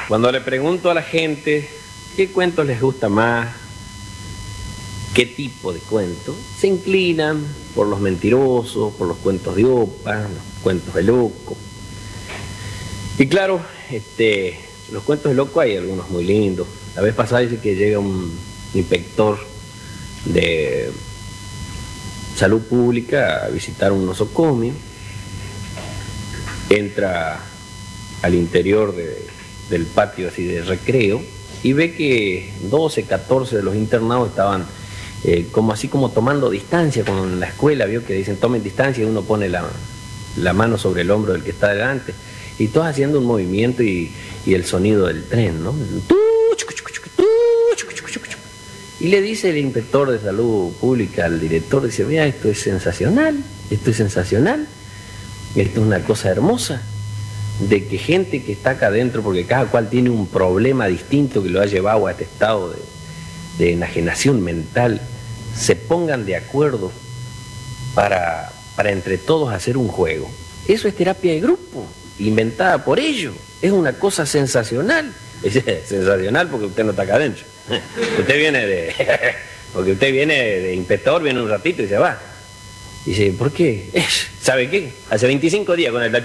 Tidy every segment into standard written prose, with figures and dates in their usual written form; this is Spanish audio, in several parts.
Cuando le pregunto a la gente qué cuentos les gusta más, qué tipo de cuentos, se inclinan por los mentirosos, por los cuentos de opa, los cuentos de loco. Y claro, los cuentos de loco hay algunos muy lindos. La vez pasada dice que llega un inspector de salud pública a visitar un nosocomio, entra al interior del patio así de recreo y ve que 12, 14 de los internados estaban como tomando distancia con la escuela, vio que dicen tomen distancia y uno pone la mano sobre el hombro del que está delante y todos haciendo un movimiento y el sonido del tren, ¿no? Y le dice el inspector de salud pública al director, dice, vea, esto es sensacional, esto es una cosa hermosa, de que gente que está acá adentro, porque cada cual tiene un problema distinto que lo ha llevado a este estado de enajenación mental, se pongan de acuerdo para entre todos hacer un juego. Eso es terapia de grupo, inventada por ellos, es una cosa sensacional. Es sensacional porque usted no está acá adentro. Usted viene porque usted viene de inspector, viene un ratito y se va. Y dice, ¿por qué? ¿Sabe qué? Hace 25 días con el...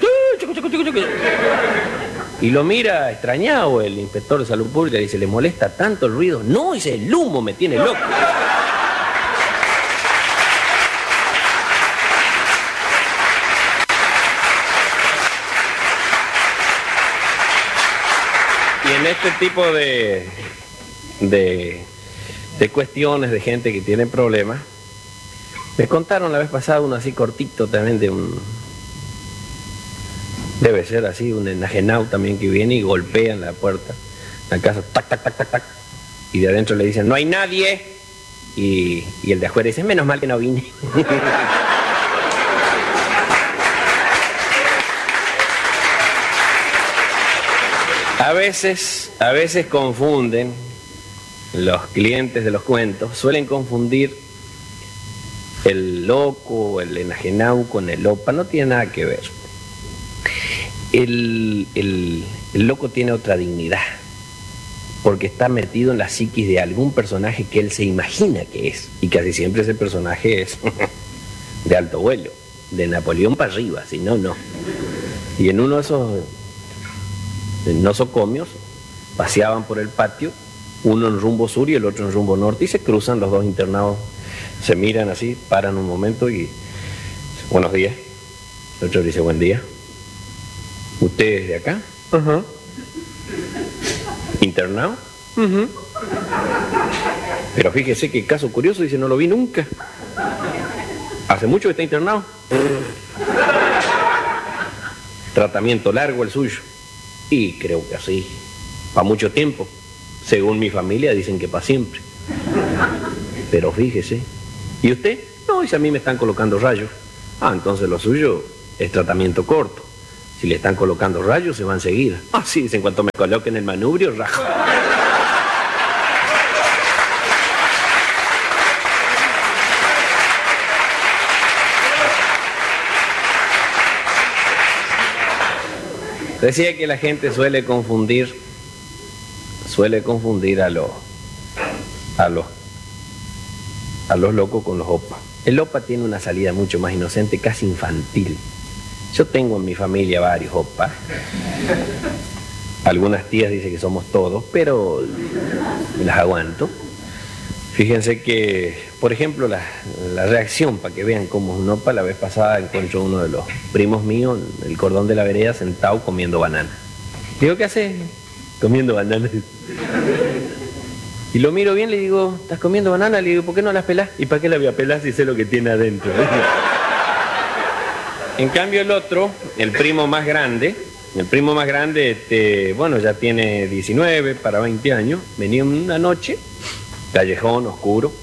Y lo mira extrañado el inspector de salud pública y dice, ¿le molesta tanto el ruido? No, dice, el humo me tiene loco. Y en este tipo de cuestiones de gente que tiene problemas, me contaron la vez pasada uno así cortito también debe ser así, un enajenado también que viene y golpea en la puerta, la casa, tac, tac, tac, tac, tac, y de adentro le dicen, no hay nadie, y el de afuera dice, menos mal que no vine. A veces confunden, los clientes de los cuentos suelen confundir el loco, el enajenado con el opa, no tiene nada que ver. El loco tiene otra dignidad, porque está metido en la psiquis de algún personaje que él se imagina que es, y casi siempre ese personaje es de alto vuelo, de Napoleón para arriba, si no, no. Y en uno de esos nosocomios paseaban por el patio, uno en rumbo sur y el otro en rumbo norte, y se cruzan los dos internados, se miran así, paran un momento y buenos días. El otro dice buen día. ¿Usted es de acá? Uh-huh. ¿Internado? Uh-huh. Pero fíjese que caso curioso, dice, no lo vi nunca. ¿Hace mucho que está internado? Tratamiento largo el suyo. Y creo que así, para mucho tiempo. Según mi familia dicen que para siempre. Pero fíjese. ¿Y usted? No, dice, a mí me están colocando rayos. Ah, entonces lo suyo es tratamiento corto. Si le están colocando rayos, se va enseguida. Ah, sí, dice, en cuanto me coloquen el manubrio, rajo. Decía que la gente suele confundir a los locos con los opas. El opa tiene una salida mucho más inocente, casi infantil. Yo tengo en mi familia varios opas. Algunas tías dicen que somos todos, pero las aguanto. Fíjense que, por ejemplo, la reacción, para que vean cómo es un opa, la vez pasada encontró uno de los primos míos en el cordón de la vereda sentado comiendo banana. Digo, ¿qué haces? Comiendo banana. Y lo miro bien, le digo, ¿estás comiendo banana? Le digo, ¿por qué no las pelás? ¿Y para qué la voy a pelar si sé lo que tiene adentro? En cambio el otro, el primo más grande, bueno, ya tiene 19 para 20 años, venía una noche, callejón oscuro,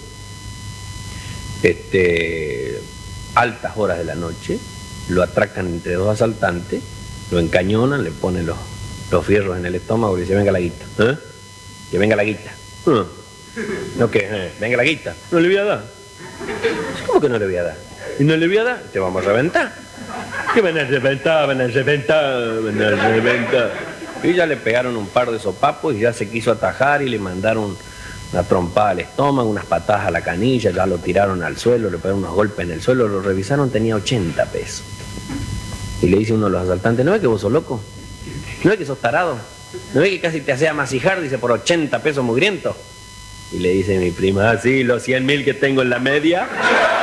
altas horas de la noche, lo atracan entre dos asaltantes, lo encañonan, le ponen los fierros en el estómago y le dice, venga la guita, ¿eh? Que venga la guita. No, que venga la guita. No le voy a dar. ¿Cómo que no le voy a dar? Y no le voy a dar, te vamos a reventar. ¿Qué van a reventar? Van a reventar, van a reventar. Y ya le pegaron un par de sopapos y ya se quiso atajar y le mandaron una trompada al estómago, unas patadas a la canilla, ya lo tiraron al suelo, le pegaron unos golpes en el suelo, lo revisaron, tenía 80 pesos. Y le dice uno de los asaltantes, ¿no ves que vos sos loco? ¿No ves que sos tarado? ¿No ves que casi te hacía amasijar, dice, por 80 pesos mugriento? Y le dice mi prima, sí, los 100.000 que tengo en la media.